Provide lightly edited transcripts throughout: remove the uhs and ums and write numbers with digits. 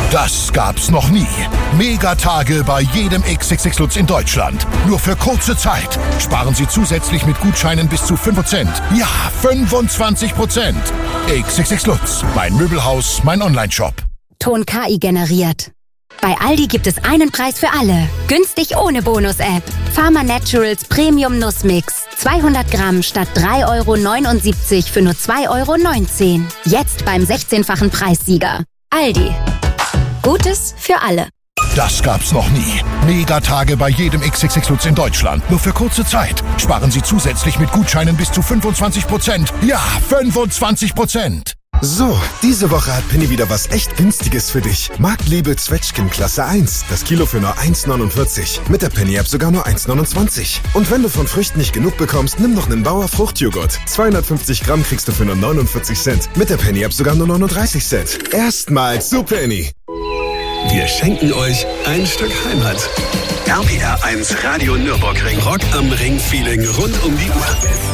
Das gab's noch nie. Megatage bei jedem XXX Lutz in Deutschland. Nur für kurze Zeit. Sparen Sie zusätzlich mit Gutscheinen bis zu 5%. Ja, 25%. XXX Lutz. Mein Möbelhaus, mein Onlineshop. Ton KI generiert. Bei Aldi gibt es einen Preis für alle. Günstig ohne Bonus-App. Pharma Naturals Premium Nussmix. 200 Gramm statt 3,79 € für nur 2,19 €. Jetzt beim 16-fachen Preissieger. Aldi. Gutes für alle. Das gab's noch nie. Megatage bei jedem XXX Lutz in Deutschland. Nur für kurze Zeit. Sparen Sie zusätzlich mit Gutscheinen bis zu 25%. Ja, 25%. So, diese Woche hat Penny wieder was echt Günstiges für dich. Marktliebe Zwetschgen Klasse 1. Das Kilo für nur 1,49. Mit der Penny-App sogar nur 1,29. Und wenn du von Früchten nicht genug bekommst, nimm noch einen Bauer Fruchtjoghurt. 250 Gramm kriegst du für nur 49 Cent. Mit der Penny-App sogar nur 39 Cent. Erstmals zu Penny. Wir schenken euch ein Stück Heimat. RPR 1 Radio Nürburgring. Rock am Ring Feeling rund um die Uhr.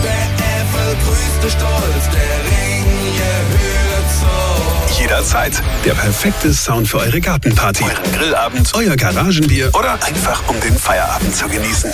Jederzeit der perfekte Sound für eure Gartenparty, euren Grillabend, euer Garagenbier oder einfach um den Feierabend zu genießen.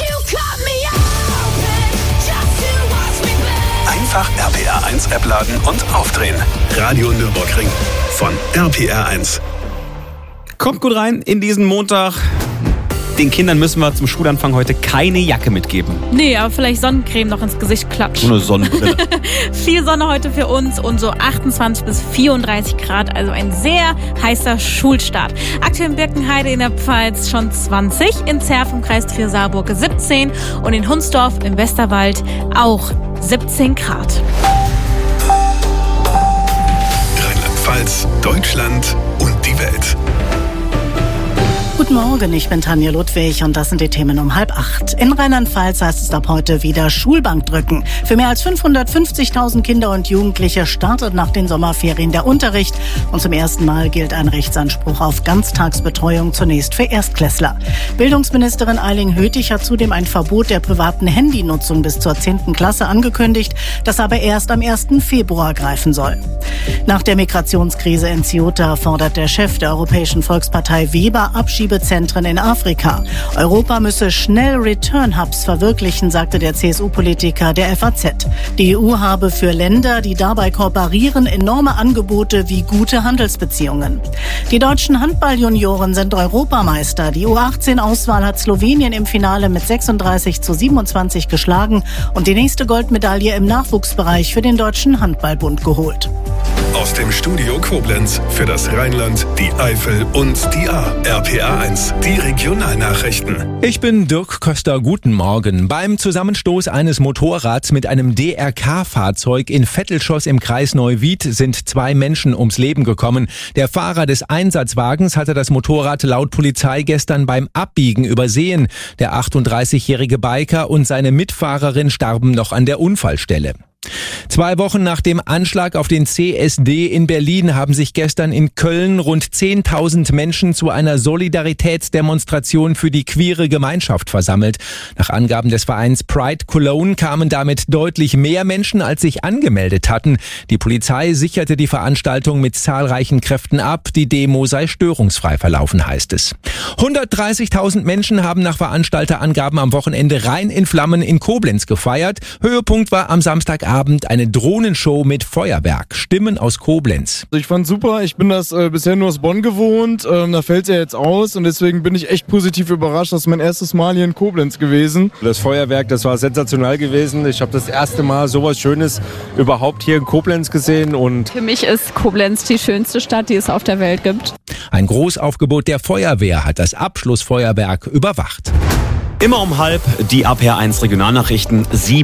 Einfach RPR 1 App laden und aufdrehen. Radio Nürburgring von RPR 1. Kommt gut rein in diesen Montag. Den Kindern müssen wir zum Schulanfang heute keine Jacke mitgeben. Nee, aber vielleicht Sonnencreme noch ins Gesicht klatschen. So eine Sonnenbrille. Viel Sonne heute für uns und so 28 bis 34 Grad, also ein sehr heißer Schulstart. Aktuell in Birkenheide in der Pfalz schon 20, in Zerf im Kreis Trier-Saarburg 17 und in Hunsdorf im Westerwald auch 17 Grad. Rheinland-Pfalz, Deutschland und die Welt. Guten Morgen, ich bin Tanja Ludwig und das sind die Themen um 7:30. In Rheinland-Pfalz heißt es ab heute wieder Schulbankdrücken. Für mehr als 550.000 Kinder und Jugendliche startet nach den Sommerferien der Unterricht und zum ersten Mal gilt ein Rechtsanspruch auf Ganztagsbetreuung zunächst für Erstklässler. Bildungsministerin Eiling Hötig hat zudem ein Verbot der privaten Handynutzung bis zur 10. Klasse angekündigt, das aber erst am 1. Februar greifen soll. Nach der Migrationskrise in Ceuta fordert der Chef der Europäischen Volkspartei Weber Abschiebezentren in Afrika. Europa müsse schnell Return-Hubs verwirklichen, sagte der CSU-Politiker der FAZ. Die EU habe für Länder, die dabei kooperieren, enorme Angebote wie gute Handelsbeziehungen. Die deutschen Handballjunioren sind Europameister. Die U18-Auswahl hat Slowenien im Finale mit 36:27 geschlagen und die nächste Goldmedaille im Nachwuchsbereich für den Deutschen Handballbund geholt. Aus dem Studio Koblenz für das Rheinland, die Eifel und die Ahr. RPR 1, die Regionalnachrichten. Ich bin Dirk Köster, guten Morgen. Beim Zusammenstoß eines Motorrads mit einem DRK-Fahrzeug in Vettelschoss im Kreis Neuwied sind 2 Menschen ums Leben gekommen. Der Fahrer des Einsatzwagens hatte das Motorrad laut Polizei gestern beim Abbiegen übersehen. Der 38-jährige Biker und seine Mitfahrerin starben noch an der Unfallstelle. 2 Wochen nach dem Anschlag auf den CSD in Berlin haben sich gestern in Köln rund 10.000 Menschen zu einer Solidaritätsdemonstration für die queere Gemeinschaft versammelt. Nach Angaben des Vereins Pride Cologne kamen damit deutlich mehr Menschen, als sich angemeldet hatten. Die Polizei sicherte die Veranstaltung mit zahlreichen Kräften ab. Die Demo sei störungsfrei verlaufen, heißt es. 130.000 Menschen haben nach Veranstalterangaben am Wochenende Rhein in Flammen in Koblenz gefeiert. Höhepunkt war am Samstagabend eine Drohnenshow mit Feuerwerk. Stimmen aus Koblenz. Ich fand's super. Ich bin das bisher nur aus Bonn gewohnt. Da fällt's ja jetzt aus und deswegen bin ich echt positiv überrascht. Das ist mein erstes Mal hier in Koblenz gewesen. Das Feuerwerk, das war sensationell gewesen. Ich habe das erste Mal sowas Schönes überhaupt hier in Koblenz gesehen. Und für mich ist Koblenz die schönste Stadt, die es auf der Welt gibt. Ein Großaufgebot der Feuerwehr hat das Abschlussfeuerwerk überwacht. Immer um 12:30 die RPR 1 Regionalnachrichten.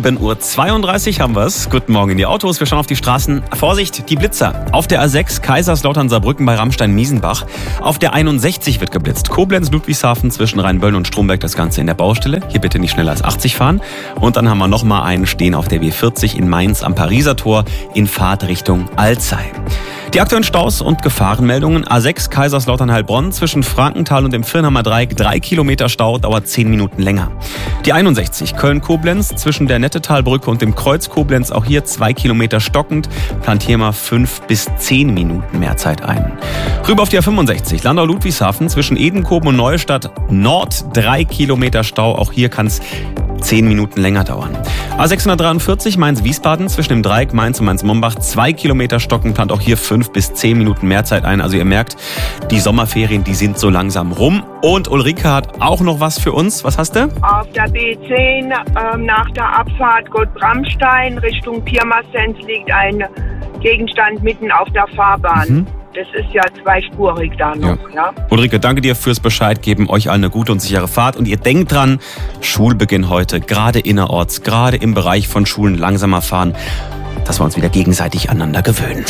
7:32 haben wir's. Guten Morgen in die Autos. Wir schauen auf die Straßen. Vorsicht, die Blitzer. Auf der A6 Kaiserslautern-Saarbrücken bei Rammstein-Miesenbach. Auf der 61 wird geblitzt. Koblenz-Ludwigshafen zwischen Rheinböllen und Stromberg, das Ganze in der Baustelle. Hier bitte nicht schneller als 80 fahren. Und dann haben wir nochmal einen stehen auf der W40 in Mainz am Pariser Tor in Fahrtrichtung Alzey. Die aktuellen Staus und Gefahrenmeldungen. A6 Kaiserslautern-Heilbronn zwischen Frankenthal und dem Firnhammer Dreieck 3 Kilometer Stau, dauert 10 Minuten länger. Die 61 Köln-Koblenz zwischen der Nettetalbrücke und dem Kreuz Koblenz, auch hier 2 Kilometer stockend, plant hier mal 5 bis 10 Minuten mehr Zeit ein. Rüber auf die A65 Landau-Ludwigshafen zwischen Edenkoben und Neustadt Nord 3 Kilometer Stau, auch hier kann es 10 Minuten länger dauern. A643 Mainz-Wiesbaden zwischen dem Dreieck Mainz und Mainz-Mombach 2 Kilometer stocken, plant auch hier 5 bis 10 Minuten mehr Zeit ein. Also ihr merkt, die Sommerferien, die sind so langsam rum. Und Ulrike hat auch noch was für uns. Was hast du? Auf der B10 nach der Abfahrt Gott-Bramstein Richtung Pirmasens liegt ein Gegenstand mitten auf der Fahrbahn. Das ist ja zweispurig da noch, ja. Ulrike, danke dir fürs Bescheid geben. Euch allen eine gute und sichere Fahrt. Und ihr denkt dran, Schulbeginn heute, gerade innerorts, gerade im Bereich von Schulen langsamer fahren, dass wir uns wieder gegenseitig aneinander gewöhnen.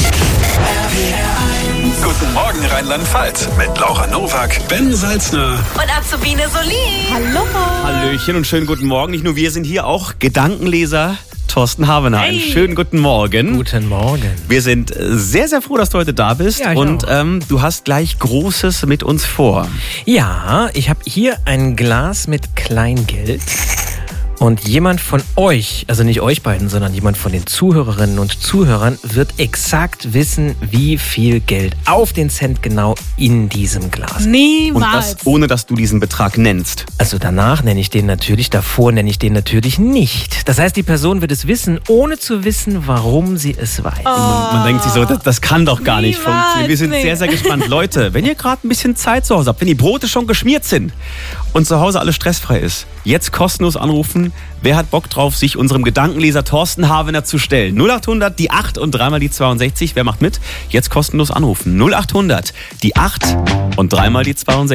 Guten Morgen Rheinland-Pfalz mit Laura Nowak, Ben Salzner Und Azubine Soli. Hallo. Hallöchen und schönen guten Morgen. Nicht nur wir sind hier, auch Gedankenleser Thorsten Havener. Einen schönen guten Morgen. Guten Morgen. Wir sind sehr, sehr froh, dass du heute da bist. Ja, und du hast gleich Großes mit uns vor. Ja, ich habe hier ein Glas mit Kleingeld. Und jemand von euch, also nicht euch beiden, sondern jemand von den Zuhörerinnen und Zuhörern wird exakt wissen, wie viel Geld auf den Cent genau in diesem Glas. Niemals. Und das ohne, dass du diesen Betrag nennst. Also danach nenne ich den natürlich, davor nenne ich den natürlich nicht. Das heißt, die Person wird es wissen, ohne zu wissen, warum sie es weiß. Man denkt sich so, das kann doch gar nicht funktionieren. Wir sind sehr, sehr gespannt. Leute, wenn ihr gerade ein bisschen Zeit zu Hause habt, wenn die Brote schon geschmiert sind und zu Hause alles stressfrei ist, jetzt kostenlos anrufen. Wer hat Bock drauf, sich unserem Gedankenleser Thorsten Havener zu stellen? 0800 die 8 und dreimal die 62. Wer macht mit? Jetzt kostenlos anrufen. 0800 die 8 und dreimal die 62.